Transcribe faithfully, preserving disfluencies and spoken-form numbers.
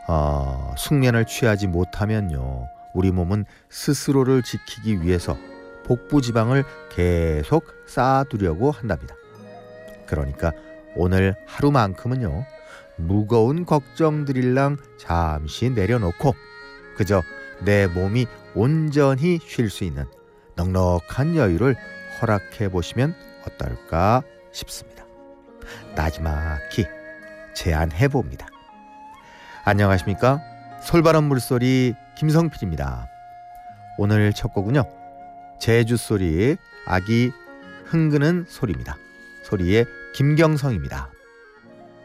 어, 숙면을 취하지 못하면요, 우리 몸은 스스로를 지키기 위해서 복부 지방을 계속 쌓아두려고 한답니다. 그러니까 오늘 하루만큼은요, 무거운 걱정들일랑 잠시 내려놓고 그저 내 몸이 온전히 쉴 수 있는 넉넉한 여유를 허락해 보시면 어떨까 싶습니다. 나지막히 제안해 봅니다. 안녕하십니까? 솔바람 물소리 김성필입니다. 오늘 첫 곡은요, 제주소리 아기 흥그는 소리입니다. 소리의 김경성입니다.